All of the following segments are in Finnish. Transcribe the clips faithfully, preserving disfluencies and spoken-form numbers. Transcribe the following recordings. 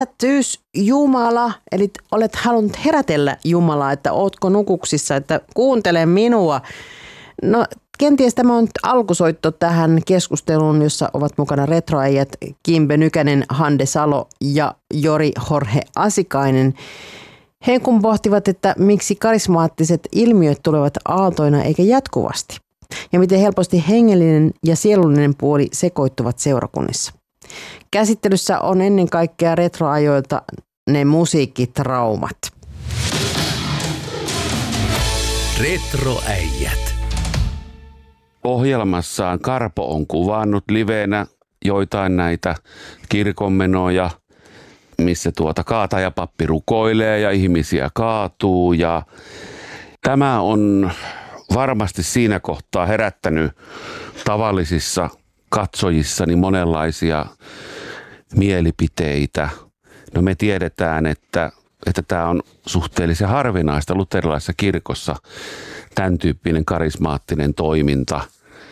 Herätys Jumala, eli olet halunnut herätellä Jumalaa, että ootko nukuksissa, että kuuntele minua. No kenties tämä on nyt alkusoitto tähän keskusteluun, jossa ovat mukana retroäijät Kimbe Nykänen, Hande Salo ja Jori Jorge Asikainen. He kun pohtivat, että miksi karismaattiset ilmiöt tulevat aaltoina eikä jatkuvasti. Ja miten helposti hengellinen ja sielullinen puoli sekoittuvat seurakunnissa. Käsittelyssä on ennen kaikkea retroajoilta ne musiikkitraumat. Retroäijät. Ohjelmassaan Karpo on kuvannut liveenä joitain näitä kirkonmenoja, missä tuota kaatajapappi rukoilee ja ihmisiä kaatuu. Ja tämä on varmasti siinä kohtaa herättänyt tavallisissa katsojissani monenlaisia mielipiteitä. No me tiedetään, että, että tämä on suhteellisen harvinaista luterilaisessa kirkossa, tämän tyyppinen karismaattinen toiminta.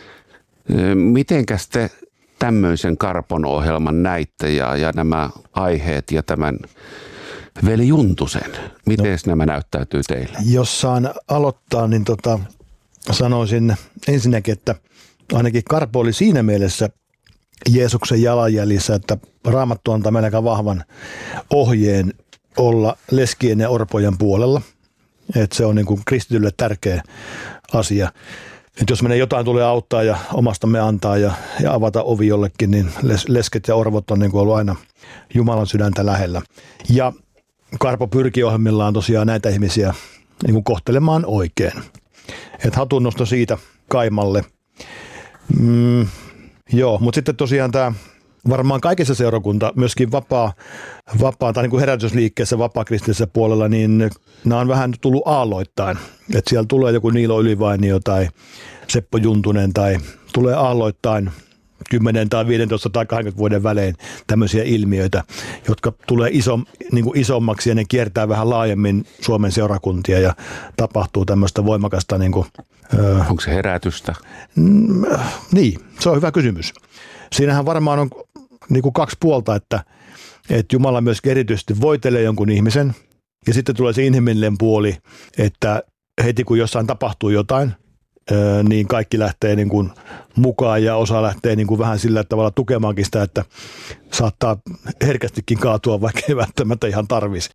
Mitenkäs te tämmöisen Karpon ohjelman näitte ja, ja nämä aiheet ja tämän Veli Juntusen? Miten no, nämä näyttäytyy teille? Jos saan aloittaa, niin tota, sanoisin ensinnäkin, että ainakin Karpo oli siinä mielessä Jeesuksen jalanjäljissä, että Raamattu antaa meille aika vahvan ohjeen olla leskien ja orpojen puolella. Että se on niin kuin kristitylle tärkeä asia. Että jos meidän jotain tulee auttaa ja omastamme antaa ja, ja avata ovi jollekin, niin les, lesket ja orvot on niin kuin ollut aina Jumalan sydäntä lähellä. Ja Karpo pyrkii ohjelmillaan tosiaan näitä ihmisiä niin kuin kohtelemaan oikein. Että hatunnosto siitä Kaimalle. Mm, joo, mutta sitten tosiaan tämä varmaan kaikessa seurakunta, myöskin vapaa, vapaa tai niin kuin herätysliikkeessä vapaa-kristillisessä puolella, niin nämä on vähän tullut aalloittain. Että siellä tulee joku Niilo Ylivainio tai Seppo Juntunen tai tulee aalloittain kymmenen tai viisitoista tai kaksikymmentä vuoden välein tämmöisiä ilmiöitä, jotka tulee iso, niin kuin isommaksi ja ne kiertää vähän laajemmin Suomen seurakuntia ja tapahtuu tämmöistä voimakasta. Niin kuin, onko se herätystä? Mm, niin, se on hyvä kysymys. Siinähän varmaan on niin kuin kaksi puolta, että, että Jumala myös erityisesti voitelee jonkun ihmisen ja sitten tulee se inhimillinen puoli, että heti kun jossain tapahtuu jotain, niin kaikki lähtee niin kuin mukaan ja osa lähtee niin kuin vähän sillä tavalla tukemaankin sitä, että saattaa herkästikin kaatua, vaikka ei välttämättä ihan tarvisi.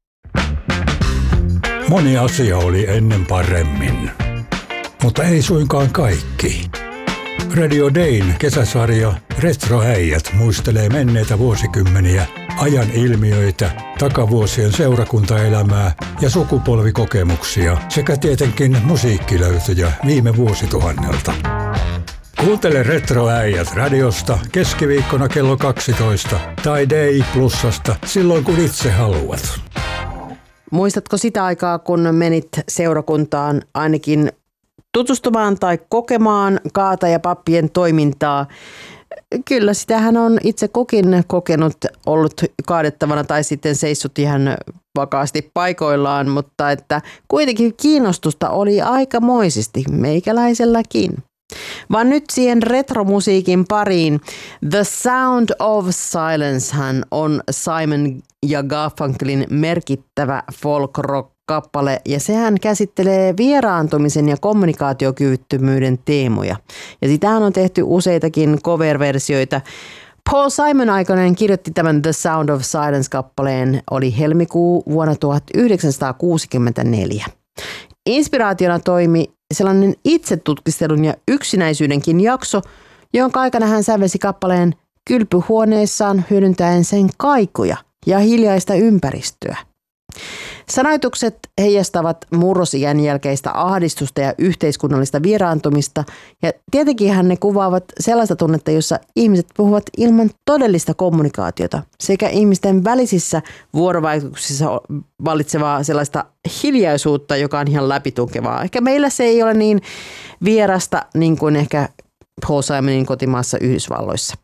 Moni asia oli ennen paremmin, mutta ei suinkaan kaikki. Radio Dayn kesäsarja Retroäijät muistelee menneitä vuosikymmeniä, ajan ilmiöitä, takavuosien seurakuntaelämää ja sukupolvikokemuksia sekä tietenkin musiikkilöytöjä viime vuosituhannelta. Kuuntele Retroäijät radiosta keskiviikkona kello kaksitoista tai Day Plusasta silloin kun itse haluat. Muistatko sitä aikaa, kun menit seurakuntaan ainakin tutustumaan tai kokemaan kaatajapappien toimintaa? Kyllä, sitähän on itse kukin kokenut, ollut kaadettavana tai sitten seissut ihan vakaasti paikoillaan, mutta että kuitenkin kiinnostusta oli aikamoisesti meikäläiselläkin. Vaan nyt siihen retromusiikin pariin. The Sound of Silencehan on Simon ja Garfunkelin merkittävä folk rock kappale, ja sehän käsittelee vieraantumisen ja kommunikaatiokyvyttömyyden teemoja. Ja sitähän on tehty useitakin cover-versioita. Paul Simon aikoinaan kirjoitti tämän The Sound of Silence-kappaleen, oli helmikuu vuonna tuhatyhdeksänsataakuusikymmentäneljä. Inspiraationa toimi sellainen itsetutkistelun ja yksinäisyydenkin jakso, jonka aikana hän sävelsi kappaleen kylpyhuoneessaan hyödyntäen sen kaikuja ja hiljaista ympäristöä. Sanoitukset heijastavat murrosiän jälkeistä ahdistusta ja yhteiskunnallista vieraantumista, ja tietenkinhän ne kuvaavat sellaista tunnetta, jossa ihmiset puhuvat ilman todellista kommunikaatiota sekä ihmisten välisissä vuorovaikutuksissa vallitsevaa sellaista hiljaisuutta, joka on ihan läpitunkevaa. Ehkä meillä se ei ole niin vierasta niin kuin ehkä Paul Simonin kotimaassa Yhdysvalloissa.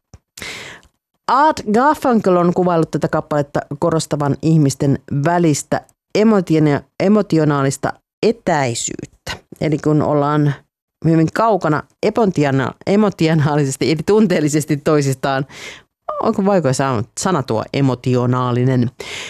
Art Garfunkel on kuvaillut tätä kappaletta korostavan ihmisten välistä emotionaalista etäisyyttä. Eli kun ollaan hyvin kaukana emotionaalisesti eli tunteellisesti toisistaan, onko vaikea sana tuo emotionaalinen.